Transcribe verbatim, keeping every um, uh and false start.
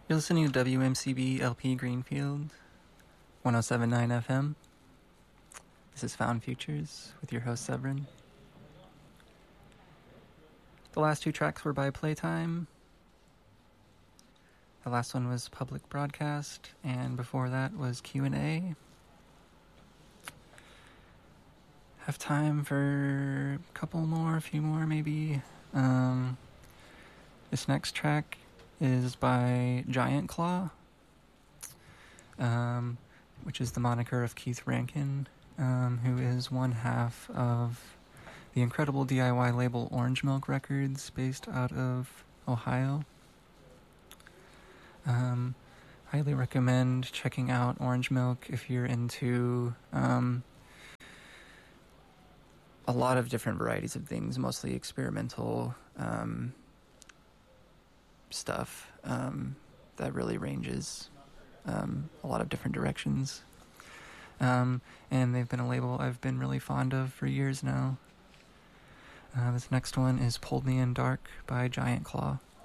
You're listening to W M C B L P Greenfield, one oh seven point nine F M. This is Found Futures with your host, Severin. The last two tracks were by Playtime. The last one was Public Broadcast, and before that was Q and A. Have time for a couple more, a few more maybe. Um, this next track is by Giant Claw, um, which is the moniker of Keith Rankin, um, who is one half of the incredible D I Y label Orange Milk Records, based out of Ohio. Um, highly recommend checking out Orange Milk if you're into um, a lot of different varieties of things, mostly experimental um, stuff um, that really ranges um, a lot of different directions. Um, and they've been a label I've been really fond of for years now. Uh, this next one is Pulled Me in Dark by Giant Claw.